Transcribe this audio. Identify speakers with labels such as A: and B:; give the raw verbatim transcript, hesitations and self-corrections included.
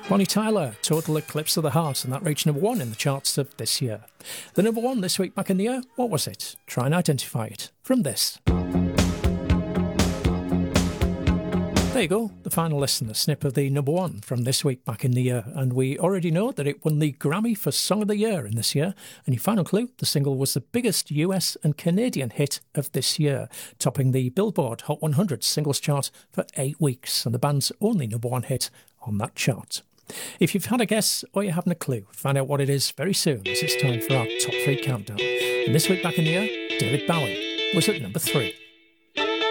A: Bonnie Tyler, Total Eclipse of the Heart, and that reached number one in the charts of this year. The number one this week back in the year, what was it? Try and identify it from this. There you go, the final listen, a snip of the number one from this week back in the year. And we already know that it won the Grammy for Song of the Year in this year. And your final clue, the single was the biggest U S and Canadian hit of this year, topping the Billboard Hot one hundred singles chart for eight weeks, and the band's only number one hit on that chart. If you've had a guess or you haven't a clue, find out what it is very soon, as it's time for our top three countdown. And this week back in the year, David Bowie was at number three.